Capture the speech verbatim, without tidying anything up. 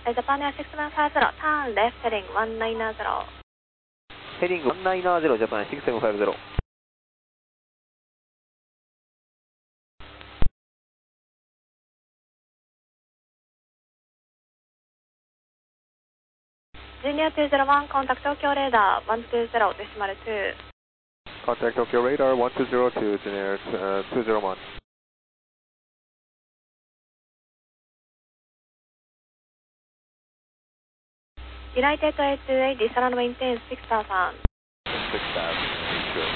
Japan Air six seven five zero, turn left heading one nine zero. Heading one nine zero, Japan six seven five zero. Junior two zero one, contact Tokyo radar one two zero decimal two. Contact Tokyo radar one two zero to Junior uh, two zero one. United eight two eight, descend and maintain six thousand. six thousand.